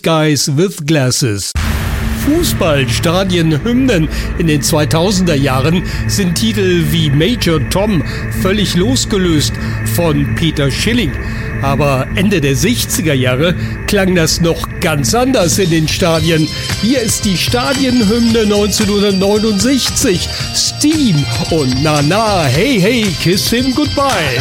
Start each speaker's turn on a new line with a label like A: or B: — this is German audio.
A: Guys with Glasses. Fußballstadienhymnen in den 2000er Jahren sind Titel wie Major Tom völlig losgelöst von Peter Schilling. Aber Ende der 60er Jahre klang das noch ganz anders in den Stadien. Hier ist die Stadienhymne 1969. Steam und Na Na, Hey Hey, Kiss Him Goodbye.